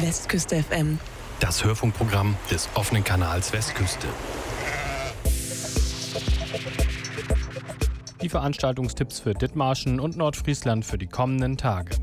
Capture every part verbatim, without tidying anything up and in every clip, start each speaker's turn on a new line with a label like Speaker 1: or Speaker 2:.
Speaker 1: Westküste F M.
Speaker 2: Das Hörfunkprogramm des offenen Kanals Westküste.
Speaker 3: Die Veranstaltungstipps für Dithmarschen und Nordfriesland für die kommenden Tage.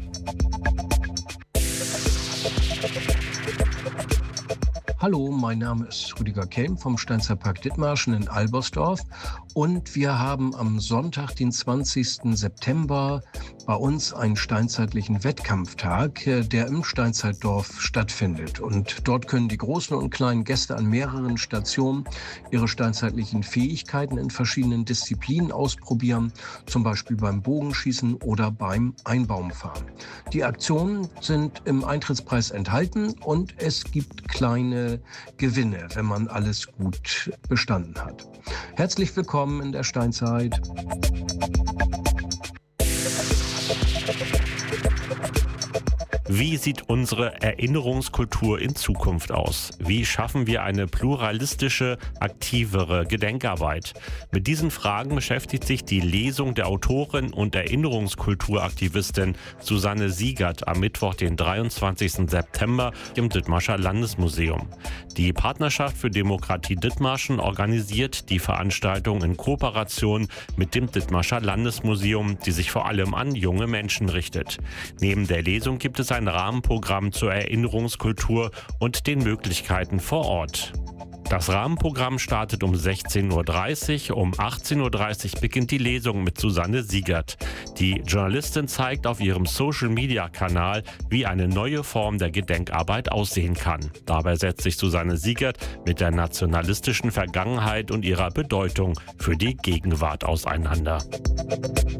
Speaker 4: Hallo, mein Name ist Rüdiger Kelm vom Steinzeitpark Dithmarschen in Albersdorf und wir haben am Sonntag, den zwanzigsten September, bei uns einen steinzeitlichen Wettkampftag, der im Steinzeitdorf stattfindet. Und dort können die großen und kleinen Gäste an mehreren Stationen ihre steinzeitlichen Fähigkeiten in verschiedenen Disziplinen ausprobieren, zum Beispiel beim Bogenschießen oder beim Einbaumfahren. Die Aktionen sind im Eintrittspreis enthalten und es gibt kleine Gewinne, wenn man alles gut bestanden hat. Herzlich willkommen in der Steinzeit.
Speaker 5: Wie sieht unsere Erinnerungskultur in Zukunft aus? Wie schaffen wir eine pluralistische, aktivere Gedenkarbeit? Mit diesen Fragen beschäftigt sich die Lesung der Autorin und Erinnerungskulturaktivistin Susanne Siegert am Mittwoch, den dreiundzwanzigsten September im Dithmarscher Landesmuseum. Die Partnerschaft für Demokratie Dithmarschen organisiert die Veranstaltung in Kooperation mit dem Dithmarscher Landesmuseum, die sich vor allem an junge Menschen richtet. Neben der Lesung gibt es ein Rahmenprogramm zur Erinnerungskultur und den Möglichkeiten vor Ort. Das Rahmenprogramm startet um sechzehn Uhr dreißig, um achtzehn Uhr dreißig beginnt die Lesung mit Susanne Siegert. Die Journalistin zeigt auf ihrem Social-Media-Kanal, wie eine neue Form der Gedenkarbeit aussehen kann. Dabei setzt sich Susanne Siegert mit der nationalistischen Vergangenheit und ihrer Bedeutung für die Gegenwart auseinander.